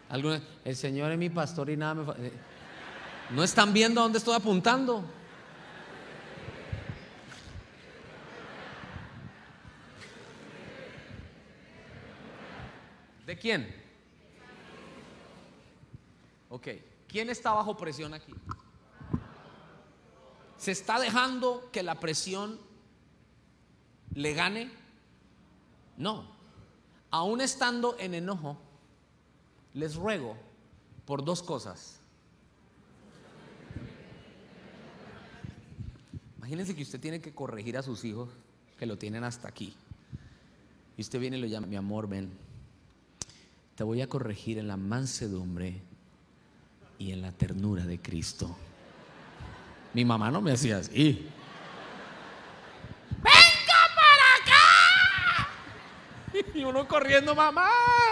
El Señor es mi pastor y nada me ¿No están viendo a dónde estoy apuntando? ¿De quién? Ok, ¿quién está bajo presión aquí? ¿Se está dejando que la presión le gane? No. Aún estando en enojo, les ruego por dos cosas. Imagínense que usted tiene que corregir a sus hijos que lo tienen hasta aquí. Y usted viene y lo llama: mi amor, ven, te voy a corregir en la mansedumbre y en la ternura de Cristo. Mi mamá no me hacía así. ¡Venga para acá! Y uno corriendo: mamá.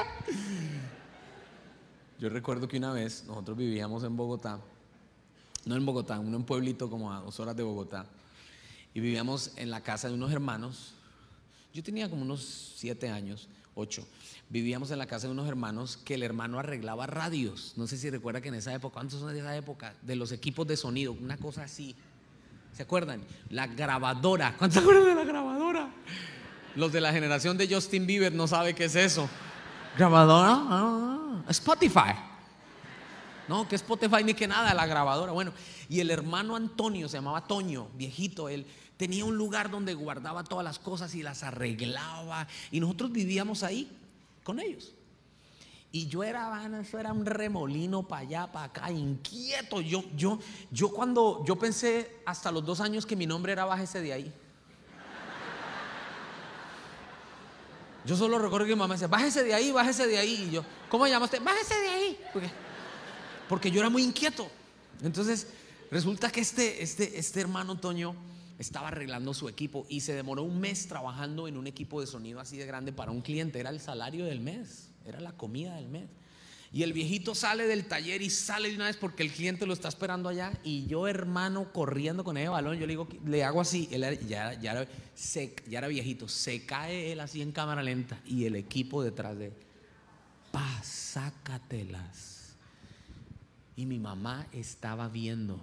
Yo recuerdo que una vez nosotros vivíamos en Bogotá. No en Bogotá, uno en un pueblito como a 2 horas de Bogotá. Y vivíamos en la casa de unos hermanos. Yo tenía como unos 7 años, 8. Vivíamos en la casa de unos hermanos que el hermano arreglaba radios. No sé si recuerda que en esa época, ¿cuántos son de esa época? De los equipos de sonido, una cosa así. ¿Se acuerdan? La grabadora. ¿Cuántos se acuerdan de la grabadora? Los de la generación de Justin Bieber no saben qué es eso. ¿Grabadora? Spotify. No, que Spotify ni que nada, la grabadora. Bueno, y el hermano Antonio, se llamaba Toño, viejito, él tenía un lugar donde guardaba todas las cosas y las arreglaba. Y nosotros vivíamos ahí con ellos. Y eso era un remolino para allá, para acá, inquieto. Yo pensé hasta los 2 años que mi nombre era bájese de ahí. Yo solo recuerdo que mi mamá decía: bájese de ahí, bájese de ahí. Y yo: ¿cómo se llama usted? Bájese de ahí. Porque yo era muy inquieto. Entonces resulta que este hermano Toño estaba arreglando su equipo y se demoró 1 mes trabajando en un equipo de sonido así de grande para un cliente. Era el salario del mes, era la comida del mes. Y el viejito sale del taller y sale de una vez porque el cliente lo está esperando allá. Y yo, hermano, corriendo con ese balón, yo le digo, le hago así. Él ya era viejito. Se cae él así en cámara lenta y el equipo detrás de él: sácatelas. Y mi mamá estaba viendo.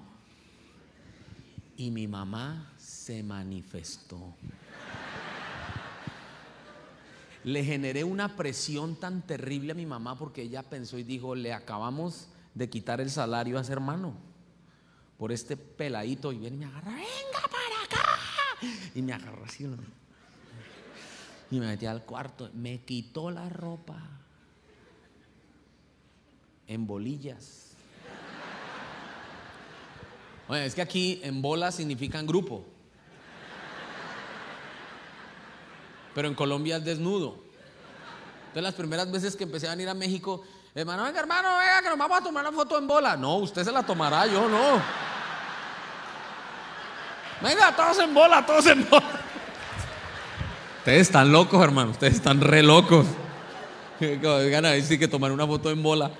Y mi mamá se manifestó. Le generé una presión tan terrible a mi mamá porque ella pensó y dijo: le acabamos de quitar el salario a ese hermano por este peladito. Y viene y me agarra: venga para acá. Y me agarró así, ¿no? Y me metí al cuarto. Me quitó la ropa en bolillas. Oye, es que aquí en bola significan grupo, pero en Colombia es desnudo. Entonces las primeras veces que empecé a venir a México: hermano, venga que nos vamos a tomar una foto en bola. No, usted se la tomará, yo no. Venga, todos en bola, todos en bola. Ustedes están locos, hermano, ustedes están re locos. Vengan a decir que tomar una foto en bola.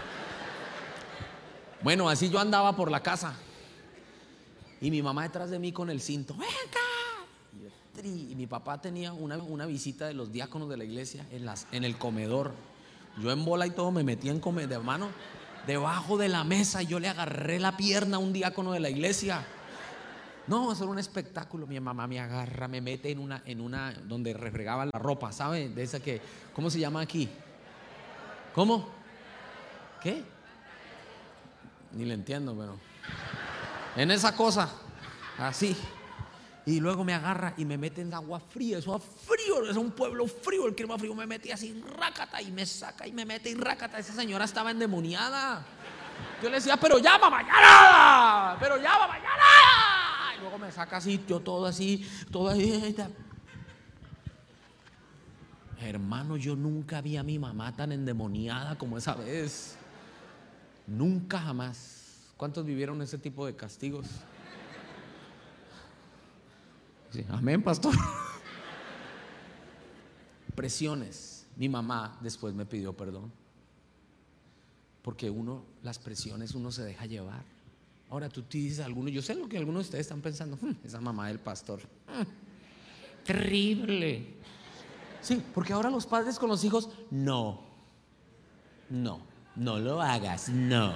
Bueno, así yo andaba por la casa. Y mi mamá detrás de mí con el cinto: venga. Y mi papá tenía una visita de los diáconos de la iglesia en el comedor. Yo en bola y todo me metí de mano debajo de la mesa y yo le agarré la pierna a un diácono de la iglesia. No, eso era un espectáculo. Mi mamá me agarra, me mete en una donde refregaban la ropa, ¿sabe? De esa que, ¿cómo se llama aquí? ¿Cómo? ¿Qué? Ni le entiendo, pero en esa cosa, así. Y luego me agarra y me mete en agua fría. Eso es frío, es un pueblo frío. El clima frío, me mete así, rácata, y me saca y me mete y rácata. Esa señora estaba endemoniada. Yo le decía: pero llama mañana, pero llama mañana. Y luego me saca así, yo todo así, todo ahí. Hermano, yo nunca vi a mi mamá tan endemoniada como esa vez. Nunca, jamás. ¿Cuántos vivieron ese tipo de castigos? Sí, amén, pastor. Presiones. Mi mamá después me pidió perdón, porque las presiones uno se deja llevar. Ahora tú te dices a algunos, yo sé lo que algunos de ustedes están pensando: esa mamá del pastor, terrible. Sí, porque ahora los padres con los hijos, no. No lo hagas, no.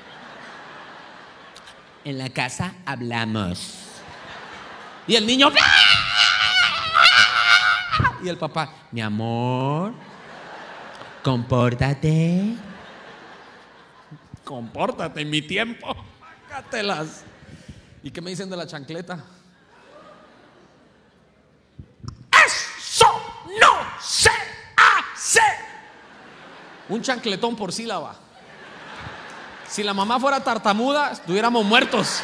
En la casa hablamos. Y el niño, y el papá, mi amor, compórtate. Compórtate en mi tiempo. Págatelas. ¿Y qué me dicen de la chancleta? ¡Eso no se hace! Un chancletón por sílaba. Si la mamá fuera tartamuda, estuviéramos muertos.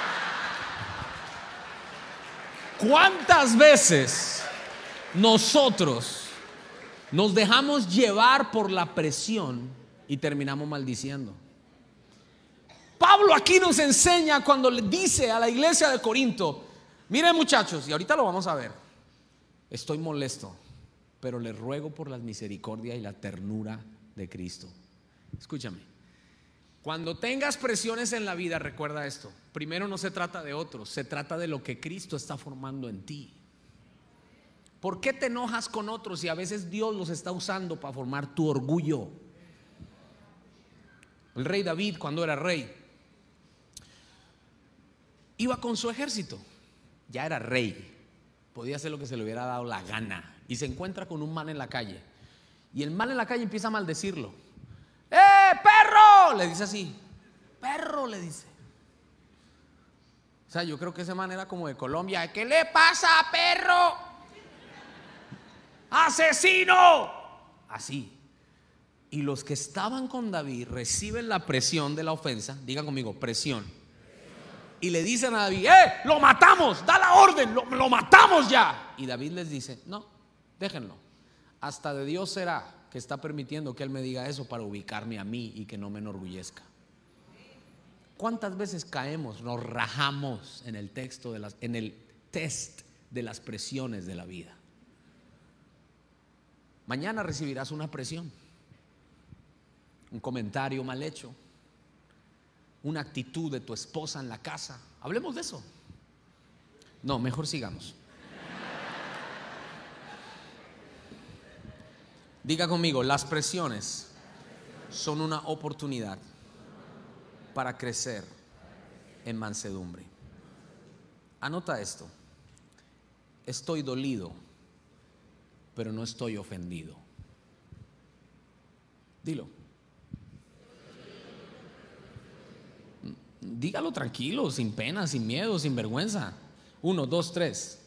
¿Cuántas veces nosotros nos dejamos llevar por la presión y terminamos maldiciendo? Pablo aquí nos enseña cuando le dice a la iglesia de Corinto: miren muchachos, y ahorita lo vamos a ver, estoy molesto, pero les ruego por la misericordia y la ternura de Cristo. Escúchame, cuando tengas presiones en la vida, recuerda esto: primero, no se trata de otros, se trata de lo que Cristo está formando en ti. ¿Por qué te enojas con otros y a veces Dios los está usando para formar tu orgullo? El rey David, cuando era rey, iba con su ejército, ya era rey, podía hacer lo que se le hubiera dado la gana, y se encuentra con un man en la calle, y el man en la calle empieza a maldecirlo. ¡Perro! Le dice así, perro, le dice. O sea, yo creo que ese man era como de Colombia. ¿Qué le pasa, perro? ¡Asesino! Así. Y los que estaban con David reciben la presión de la ofensa. Digan conmigo, presión. Y le dicen a David: lo matamos, da la orden, lo matamos ya. Y David les dice: no, déjenlo. Hasta de Dios será que está permitiendo que Él me diga eso para ubicarme a mí y que no me enorgullezca. ¿Cuántas veces caemos, nos rajamos en el texto en el test de las presiones de la vida? Mañana recibirás una presión, un comentario mal hecho, una actitud de tu esposa en la casa. Hablemos de eso. No, mejor sigamos. Diga conmigo: las presiones son una oportunidad para crecer en mansedumbre. Anota esto: estoy dolido, pero no estoy ofendido. Dilo. Dígalo tranquilo, sin pena, sin miedo, sin vergüenza. 1, 2, 3.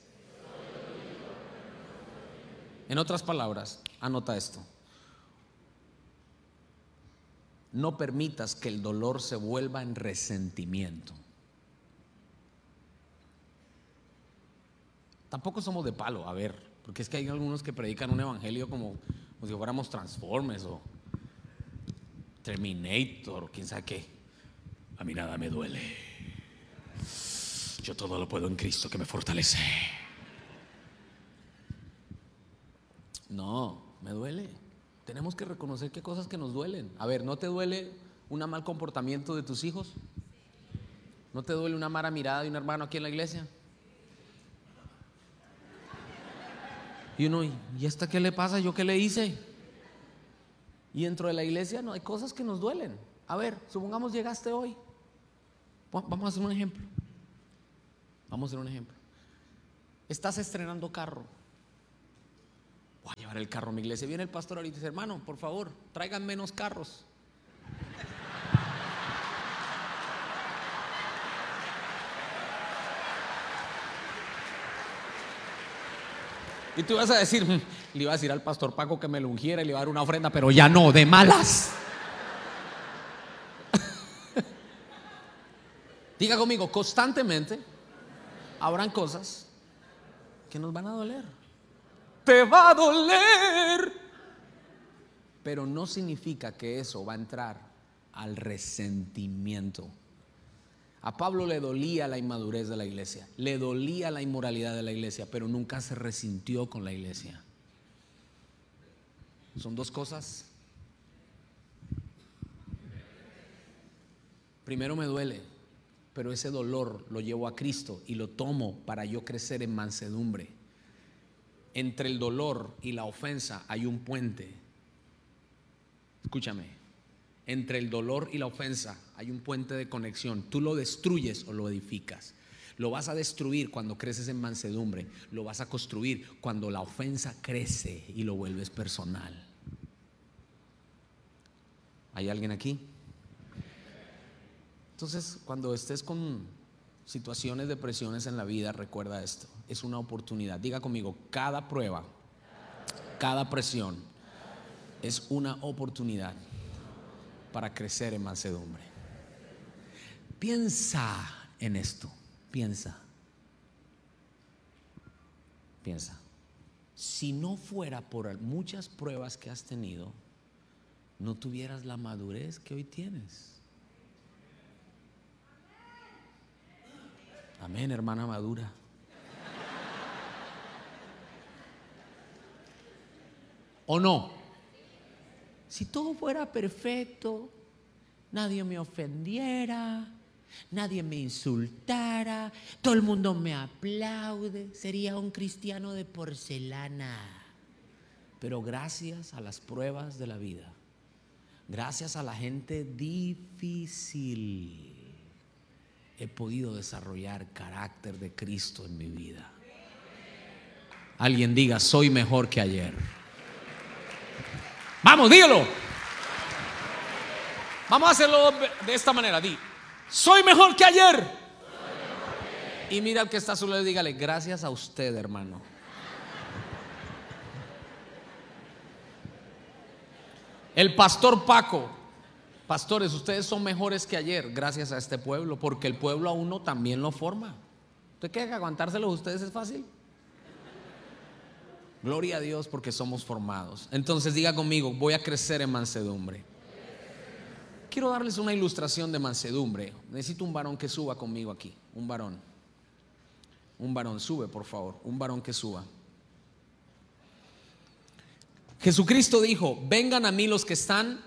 En otras palabras, anota esto: no permitas que el dolor se vuelva en resentimiento. Tampoco somos de palo, a ver, porque es que hay algunos que predican un evangelio como si fuéramos Transformers o Terminator o quién sabe qué. A mí nada me duele, yo todo lo puedo en Cristo que me fortalece. No, me duele. Tenemos que reconocer qué cosas que nos duelen. A ver, ¿no te duele un mal comportamiento de tus hijos? ¿No te duele una mala mirada de un hermano aquí en la iglesia? Y uno, ¿y esta qué le pasa? ¿Yo qué le hice? Y dentro de la iglesia no hay cosas que nos duelen. A ver, supongamos llegaste hoy. Vamos a hacer un ejemplo. Vamos a hacer un ejemplo. Estás estrenando carro. Voy a llevar el carro a mi iglesia. Viene el pastor ahorita y dice: hermano, por favor, traigan menos carros. Y tú vas a decir: le iba a decir al pastor Paco que me lo ungiera y le iba a dar una ofrenda, pero ya no, de malas. Diga conmigo: constantemente habrán cosas que nos van a doler. Te va a doler, pero no significa que eso va a entrar al resentimiento. A Pablo le dolía la inmadurez de la iglesia, le dolía la inmoralidad de la iglesia, pero nunca se resintió con la iglesia. Son dos cosas. Primero me duele, pero ese dolor lo llevo a Cristo y lo tomo para yo crecer en mansedumbre. Entre el dolor y la ofensa hay un puente. Escúchame. entre el dolor y la ofensa hay un puente de conexión. Tú lo destruyes o lo edificas. Lo vas a destruir cuando creces en mansedumbre. Lo vas a construir cuando la ofensa crece y lo vuelves personal. ¿Hay alguien aquí? Entonces, cuando estés con situaciones de presiones en la vida, recuerda esto: es una oportunidad. Diga conmigo: cada prueba, cada presión es una oportunidad para crecer en mansedumbre. Piensa en esto. Piensa. Si no fuera por muchas pruebas que has tenido, no tuvieras la madurez que hoy tienes. Amén, hermana madura. ¿O no? Si todo fuera perfecto, nadie me ofendiera, nadie me insultara, todo el mundo me aplaude, sería un cristiano de porcelana. Pero gracias a las pruebas de la vida, gracias a la gente difícil, he podido desarrollar carácter de Cristo en mi vida. Alguien diga: soy mejor que ayer. Vamos, dígalo. Vamos a hacerlo de esta manera. Di: soy mejor que ayer. Y mira al que está a su lado y dígale: gracias a usted, hermano. El pastor Paco: pastores, ustedes son mejores que ayer gracias a este pueblo, porque el pueblo a uno también lo forma. ¿Usted cree que aguantárselos a ustedes es fácil? Gloria a Dios porque somos formados. Entonces diga conmigo: voy a crecer en mansedumbre. Quiero darles una ilustración de mansedumbre. Necesito un varón que suba conmigo aquí. Un varón, sube por favor. Un varón que suba. Jesucristo dijo: vengan a mí los que están,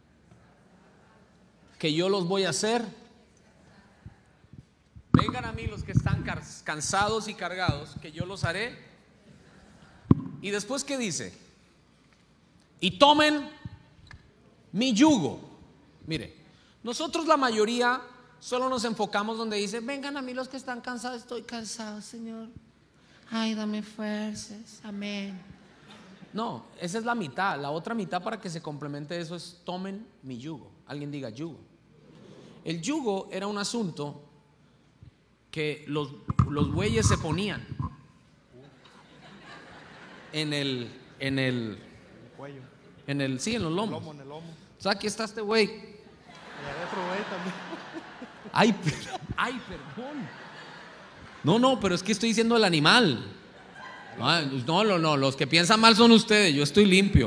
que yo los voy a hacer. Vengan a mí los que están cansados y cargados, que yo los haré. Y después, ¿qué dice? Y tomen mi yugo. Mire, nosotros la mayoría solo nos enfocamos donde dice: vengan a mí los que están cansados. Estoy cansado, Señor. Ay, dame fuerzas. Amén. No, esa es la mitad. La otra mitad, para que se complemente eso, es: tomen mi yugo. Alguien diga yugo. El yugo era un asunto que los bueyes se ponían en el cuello, sí, en los lomos. en el lomo. O sea, aquí está este güey. Y adentro güey también. Ay, perdón. No, pero es que estoy diciendo el animal. No, los que piensan mal son ustedes. Yo estoy limpio.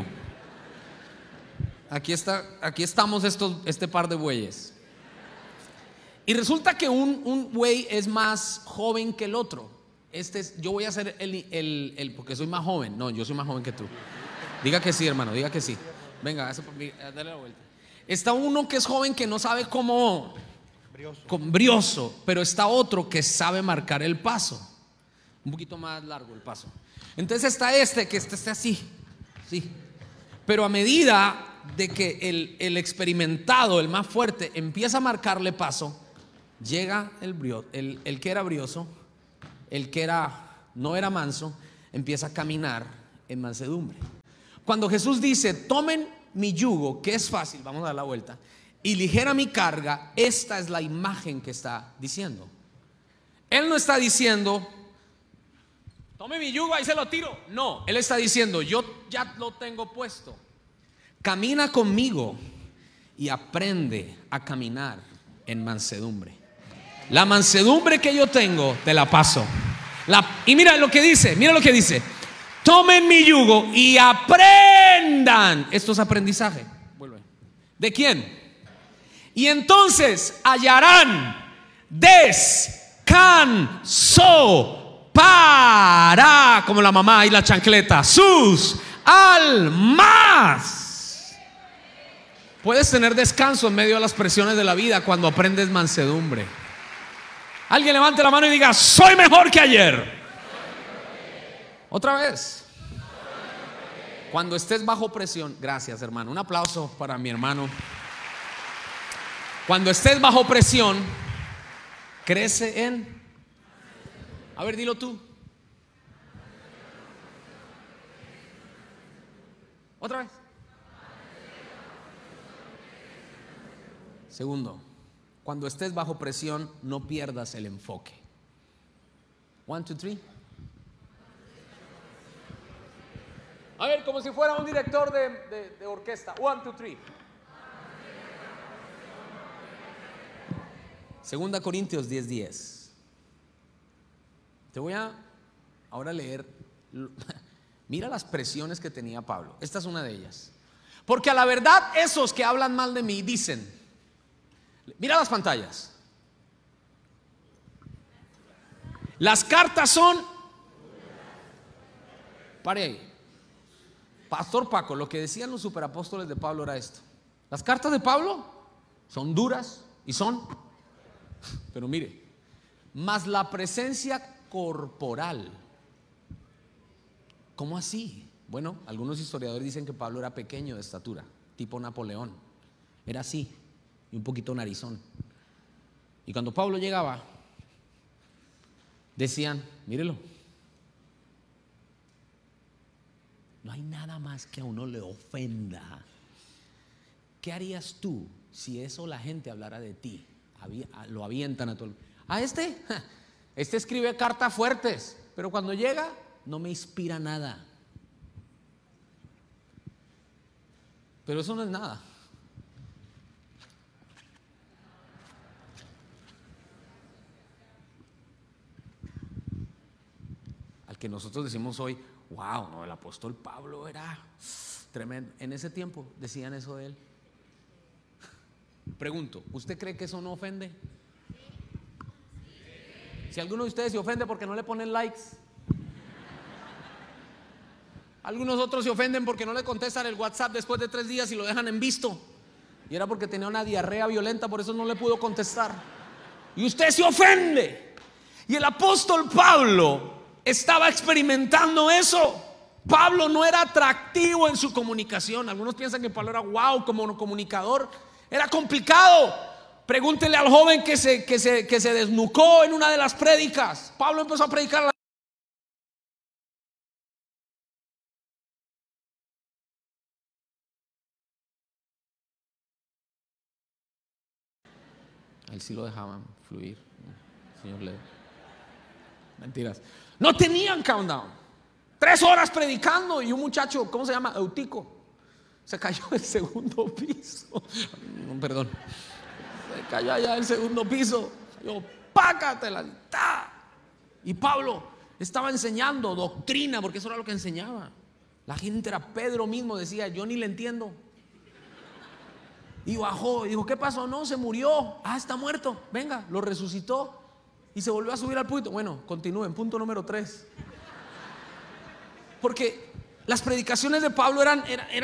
Aquí estamos este par de bueyes. Y resulta que un buey es más joven que el otro. Yo voy a ser el porque soy más joven. No, yo soy más joven que tú. Diga que sí, hermano, diga que sí. Venga, dale la vuelta. Está uno que es joven, que no sabe cómo brioso, pero está otro que sabe marcar el paso. Un poquito más largo el paso. Entonces está que está así, sí. Pero a medida de que el experimentado, el más fuerte, empieza a marcarle paso, llega el que era brioso, el que no era manso, empieza a caminar en mansedumbre. Cuando Jesús dice: tomen mi yugo, que es fácil, vamos a dar la vuelta, y ligera mi carga, esta es la imagen que está diciendo. Él no está diciendo: tome mi yugo, ahí se lo tiro. No, Él está diciendo: yo ya lo tengo puesto. Camina conmigo y aprende a caminar en mansedumbre. La mansedumbre que yo tengo te la paso. Y mira lo que dice: tomen mi yugo y aprendan. Esto es aprendizaje. Vuelve. ¿De quién? Y entonces hallarán descanso para, como la mamá y la chancleta, sus almas. Puedes tener descanso en medio de las presiones de la vida cuando aprendes mansedumbre. Alguien levante la mano y diga: soy mejor que ayer. Otra vez. Cuando estés bajo presión, gracias, hermano. Un aplauso para mi hermano. Cuando estés bajo presión, crece en... A ver, dilo tú. Otra vez. Segundo, cuando estés bajo presión, no pierdas el enfoque. 1, 2, 3. A ver, como si fuera un director de orquesta. 1, 2, 3. 2 Corintios 10:10. Te voy a ahora leer. Mira las presiones que tenía Pablo. Esta es una de ellas. Porque a la verdad esos que hablan mal de mí dicen, mira las pantallas, las cartas son, pare ahí, Pastor Paco, lo que decían los superapóstoles de Pablo era esto: las cartas de Pablo son duras y son, pero mire, más la presencia corporal. ¿Cómo así? Bueno, algunos historiadores dicen que Pablo era pequeño de estatura, tipo Napoleón, era así y un poquito narizón. Y cuando Pablo llegaba, decían, mírelo, no hay nada más que a uno le ofenda. ¿Qué harías tú si eso la gente hablara de ti? Lo avientan a todo. A este escribe cartas fuertes, pero cuando llega no me inspira nada. Pero eso no es nada. Al que nosotros decimos hoy, wow, no, el apóstol Pablo era tremendo. En ese tiempo decían eso de él. Pregunto, ¿usted cree que eso no ofende? Si alguno de ustedes se ofende porque no le ponen likes, algunos otros se ofenden porque no le contestan el WhatsApp después de 3 días y lo dejan en visto, y era porque tenía una diarrea violenta, por eso no le pudo contestar, y usted se ofende. Y el apóstol Pablo estaba experimentando eso. Pablo no era atractivo en su comunicación. Algunos piensan que Pablo era wow como comunicador, era complicado. Pregúntele al joven que se desnucó en una de las prédicas. Pablo empezó a predicar. A él sí lo dejaban fluir, señor Leo. Mentiras. No tenían countdown. 3 horas predicando y un muchacho, ¿cómo se llama? Eutico, se cayó del 2º piso. No, perdón. Se cayó allá del 2º piso. Yo, pácatela. Y Pablo estaba enseñando doctrina, porque eso era lo que enseñaba. La gente era, Pedro mismo decía, yo ni le entiendo. Y bajó y dijo, ¿qué pasó? No, se murió. Ah, está muerto. Venga, lo resucitó y se volvió a subir al púlpito. Bueno, continúen, punto número 3. Porque las predicaciones de Pablo eran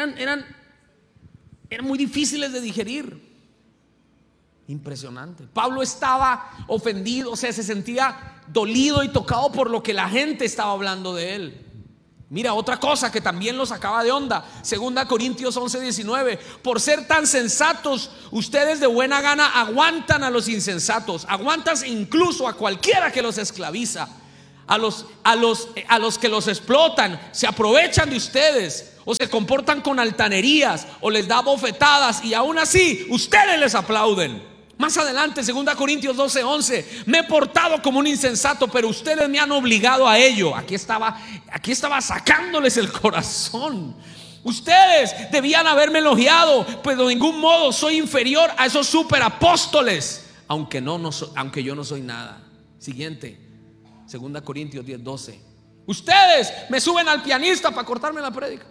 muy difíciles de digerir. Impresionante. Pablo estaba ofendido, o sea, se sentía dolido y tocado por lo que la gente estaba hablando de él. Mira, otra cosa que también lo sacaba de onda, 2 Corintios 11:19. Por ser tan sensatos, ustedes de buena gana aguantan a los insensatos, aguantan incluso a cualquiera que los esclaviza, a los que los explotan, se aprovechan de ustedes, o se comportan con altanerías, o les da bofetadas, y aún así ustedes les aplauden. Más adelante, 2 Corintios 12:11, me he portado como un insensato, pero ustedes me han obligado a ello. Aquí estaba sacándoles el corazón. Ustedes debían haberme elogiado, pues de ningún modo soy inferior a esos superapóstoles, aunque yo no soy nada. Siguiente, 2 Corintios 10:12, ustedes me suben al pianista para cortarme la prédica.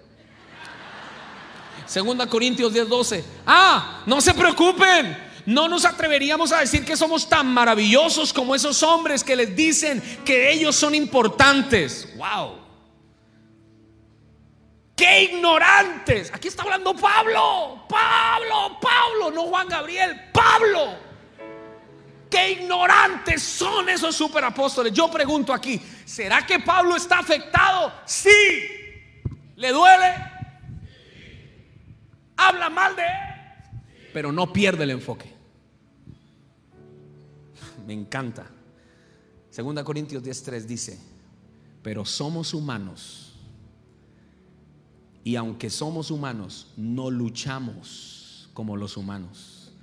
2 Corintios 10:12, no se preocupen, no nos atreveríamos a decir que somos tan maravillosos como esos hombres que les dicen que ellos son importantes. Wow, qué ignorantes. Aquí está hablando Pablo, no Juan Gabriel, Pablo. Qué ignorantes son esos superapóstoles. Yo pregunto aquí, ¿será que Pablo está afectado? Sí. ¿Le duele? Habla mal de él, pero no pierde el enfoque. me encanta. 2 Corintios 10:3 dice: pero somos humanos, y aunque somos humanos, no luchamos como los humanos.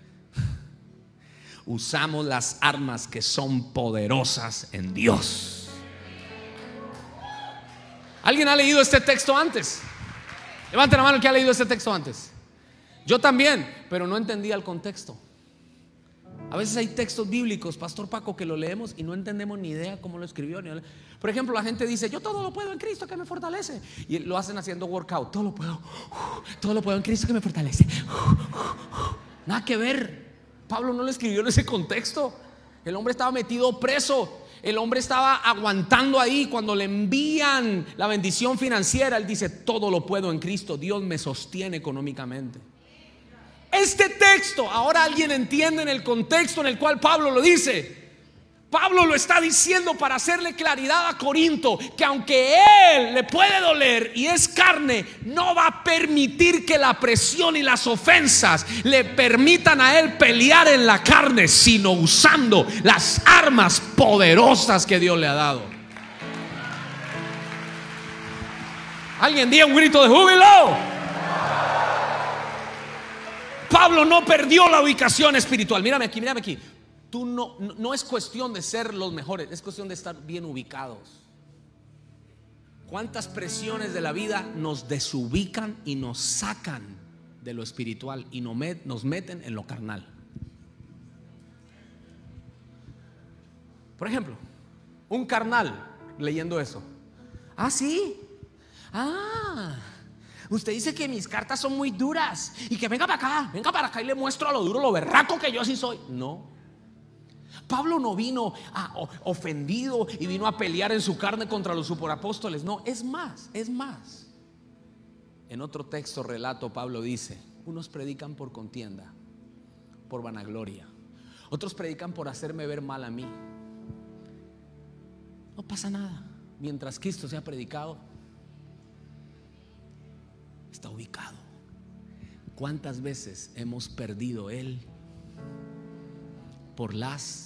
Usamos las armas que son poderosas en Dios. ¿Alguien ha leído este texto antes? Levante la mano el que ha leído este texto antes. Yo también, pero no entendía el contexto. A veces hay textos bíblicos, Pastor Paco, que lo leemos y no entendemos ni idea cómo lo escribió. Por ejemplo, la gente dice: yo todo lo puedo en Cristo que me fortalece. Y lo hacen haciendo workout. Todo lo puedo en Cristo que me fortalece. Nada que ver. Pablo no lo escribió en ese contexto. El hombre estaba metido preso. El hombre estaba aguantando ahí. Cuando le envían la bendición financiera, él dice: todo lo puedo en Cristo, Dios me sostiene económicamente. Este texto, ahora alguien entiende en el contexto en el cual Pablo lo dice. Pablo lo está diciendo para hacerle claridad a Corinto, que aunque él le puede doler y es carne, no va a permitir que la presión y las ofensas le permitan a él pelear en la carne, sino usando las armas poderosas que Dios le ha dado. Alguien diga un grito de júbilo. Pablo no perdió la ubicación espiritual. Mírame aquí, mírame aquí. Tú no es cuestión de ser los mejores, es cuestión de estar bien ubicados. ¿Cuántas presiones de la vida nos desubican y nos sacan de lo espiritual y nos meten en lo carnal? Por ejemplo, un carnal leyendo eso: ah, sí, usted dice que mis cartas son muy duras y que venga para acá y le muestro a lo duro, lo berraco que yo sí soy. No. Pablo no vino ofendido y vino a pelear en su carne contra los superapóstoles. No, es más. En otro texto relato, Pablo dice: unos predican por contienda, por vanagloria. Otros predican por hacerme ver mal a mí. No pasa nada. Mientras Cristo sea predicado, está ubicado. ¿Cuántas veces hemos perdido Él por las...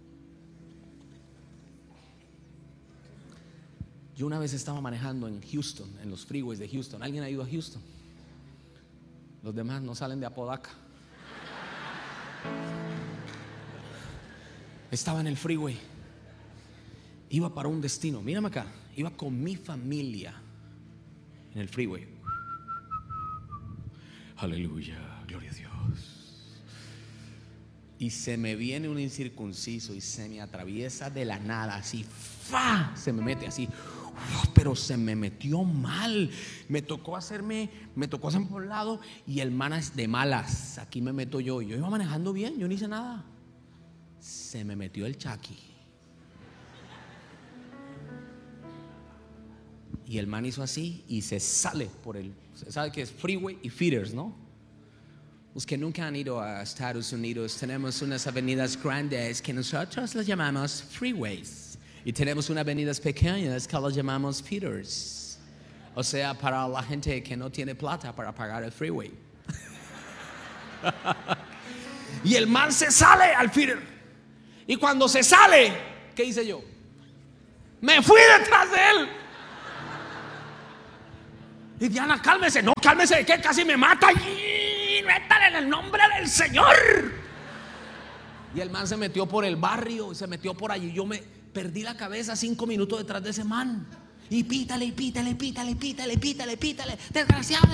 Yo una vez estaba manejando en Houston, en los freeways de Houston. ¿Alguien ha ido a Houston? Los demás no salen de Apodaca. Estaba en el freeway, iba para un destino. Mírame acá, iba con mi familia en el freeway. Aleluya, gloria a Dios. Y se me viene un incircunciso y se me atraviesa de la nada, así, ¡fa! Se me mete así, pero se me metió mal. Me tocó hacerme por un lado y el man es de malas. Aquí me meto yo. Yo iba manejando bien, yo no hice nada. Se me metió el chaki. Y el man hizo así y se sale por el... ¿Sabe qué es freeway y feeders, no? Los que nunca han ido a Estados Unidos, tenemos unas avenidas grandes que nosotros las llamamos freeways, y tenemos unas avenidas pequeñas que las llamamos feeders. O sea, para la gente que no tiene plata para pagar el freeway. Y el man se sale al feeder. Y cuando se sale, ¿qué hice yo? Me fui detrás de él. Y Diana, cálmese. No, cálmese, que casi me mata. Y métale en el nombre del Señor. Y el man se metió por el barrio y se metió por allí. Yo me perdí la cabeza 5 minutos detrás de ese man. Y pítale. Desgraciado.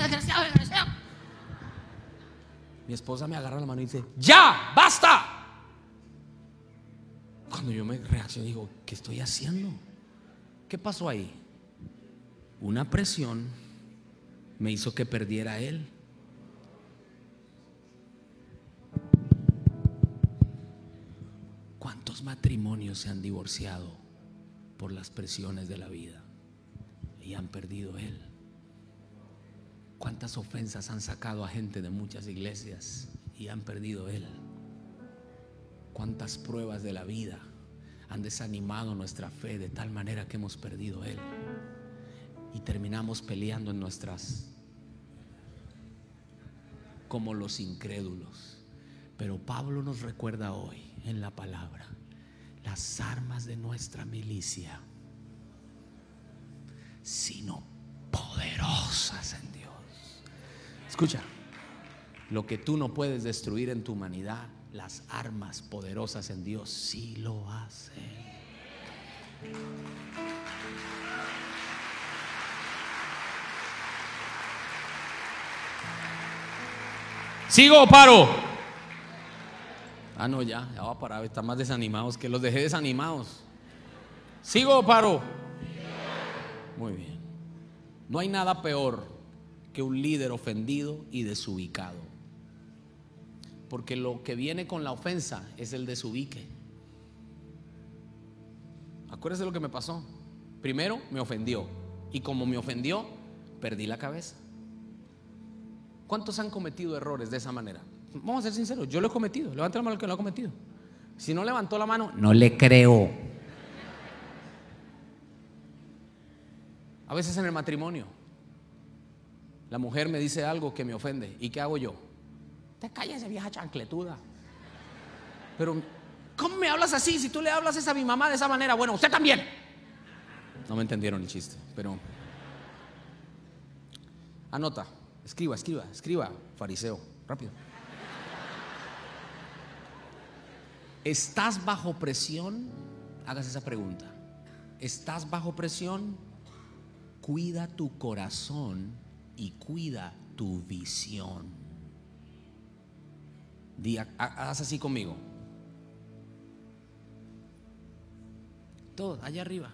Mi esposa me agarra la mano y dice: ¡ya, basta! Cuando yo me reacciono, digo: ¿qué estoy haciendo? ¿Qué pasó ahí? Una presión me hizo que perdiera a él. ¿Cuántos matrimonios se han divorciado por las presiones de la vida y han perdido a él? ¿Cuántas ofensas han sacado a gente de muchas iglesias y han perdido a él? ¿Cuántas pruebas de la vida han desanimado nuestra fe de tal manera que hemos perdido a él? Y terminamos peleando en nuestras, como los incrédulos. Pero Pablo nos recuerda hoy en la palabra las armas de nuestra milicia, sino poderosas en Dios. Escucha, lo que tú no puedes destruir en tu humanidad, las armas poderosas en Dios sí lo hacen. ¿Sigo o paro? No, ya va a parar. Están más desanimados, que los dejé desanimados. ¿Sigo o paro? Muy bien. No hay nada peor que un líder ofendido y desubicado, porque lo que viene con la ofensa es el desubique. Acuérdese lo que me pasó. Primero me ofendió, y como me ofendió, perdí la cabeza. ¿Cuántos han cometido errores de esa manera? Vamos a ser sinceros, yo lo he cometido. Levante la mano el que lo ha cometido. Si no levantó la mano, no le creo. A veces en el matrimonio, la mujer me dice algo que me ofende. ¿Y qué hago yo? Te calles, vieja chancletuda. Pero, ¿cómo me hablas así? Si tú le hablas a mi mamá de esa manera. Bueno, usted también. No me entendieron el chiste, pero anota, escriba, fariseo, rápido. ¿Estás bajo presión? Hagas esa pregunta. ¿Estás bajo presión? Cuida tu corazón y cuida tu visión. Haz así conmigo. Todo, allá arriba.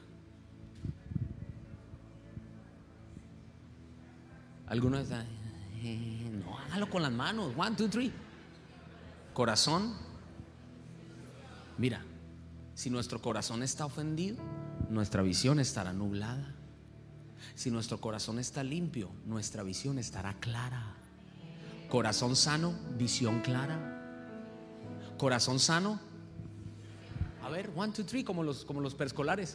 Algunos están, no, hágalo con las manos. 1, 2, 3. Corazón. Mira, si nuestro corazón está ofendido, nuestra visión estará nublada. Si nuestro corazón está limpio, nuestra visión estará clara. Corazón sano, visión clara. Corazón sano. A ver, 1, 2, 3, como los preescolares.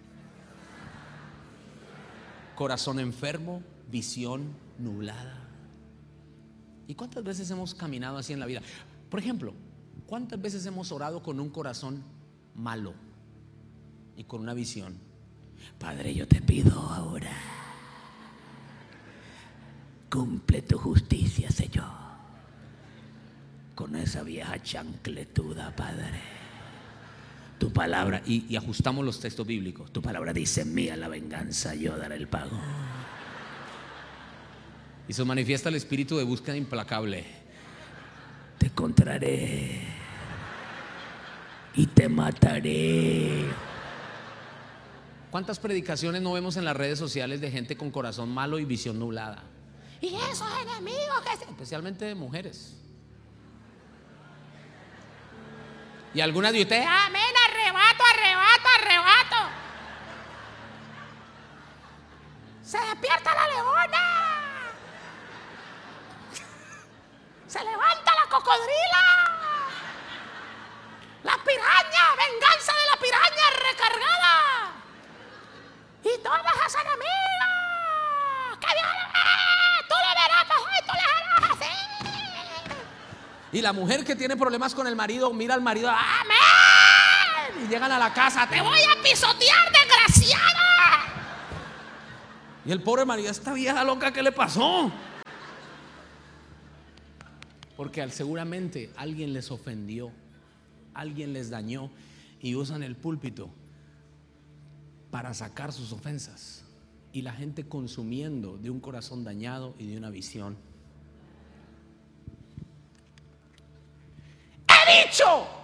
Corazón enfermo, visión nublada. ¿Y cuántas veces hemos caminado así en la vida? Por ejemplo, ¿cuántas veces hemos orado con un corazón malo y con una visión? Padre, yo te pido ahora, cumple tu justicia, Señor, con esa vieja chancletuda, Padre. Tu palabra, y ajustamos los textos bíblicos. Tu palabra dice: mía la venganza, yo daré el pago. Y se manifiesta el espíritu de búsqueda implacable. Te encontraré y te mataré. ¿Cuántas predicaciones no vemos en las redes sociales de gente con corazón malo y visión nublada? Y esos enemigos especialmente de mujeres. Y algunas de ustedes, amén, arrebato. Se despierta la leona. Se levanta la cocodrila. La piraña, venganza de la piraña recargada. Y todas las enemigas. Que Dios, tú le verás, tú le harás así. Y la mujer que tiene problemas con el marido, mira al marido, amén. Y llegan a la casa, te voy a pisotear, desgraciada. Y el pobre marido, esta vieja loca, ¿qué le pasó? Porque seguramente alguien les ofendió, alguien les dañó, y usan el púlpito para sacar sus ofensas. Y la gente consumiendo de un corazón dañado y de una visión. He dicho